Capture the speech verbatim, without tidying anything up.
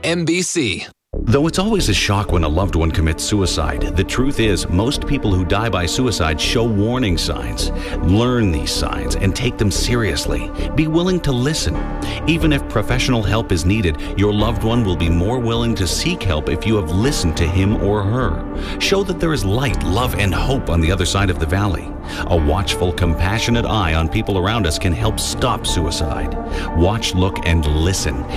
N B C. Though it's always a shock when a loved one commits suicide, the truth is most people who die by suicide show warning signs. Learn these signs and take them seriously. Be willing to listen. Even if professional help is needed, your loved one will be more willing to seek help if you have listened to him or her. Show that there is light, love, and hope on the other side of the valley. A watchful, compassionate eye on people around us can help stop suicide. Watch, look, and listen.